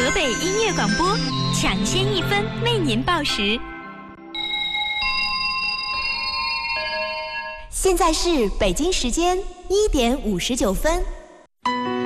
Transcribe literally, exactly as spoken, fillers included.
河北音乐广播，抢先一分为您报时。 现在是北京时间一点五十九分。